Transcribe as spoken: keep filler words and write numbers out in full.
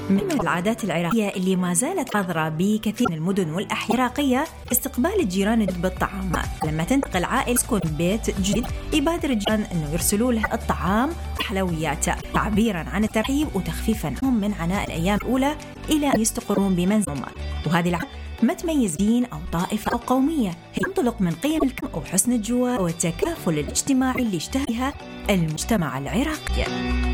من العادات العراقية اللي ما زالت حاضرة بكثير من المدن والأحياء العراقية استقبال الجيران بالطعام. لما تنتقل عائلة تسكن بيت جديد يبادر الجيران أنه يرسلوا له الطعام وحلويات تعبيرا عن الترحيب وتخفيفا من عناء الأيام الأولى إلى أن يستقرون بمنزلهم. وهذه العادة ما تميز دين أو طائفة أو قومية، هي تنطلق من قيم الكرم وحسن الجوار والتكافل الاجتماعي اللي يشتهيها المجتمع العراقي.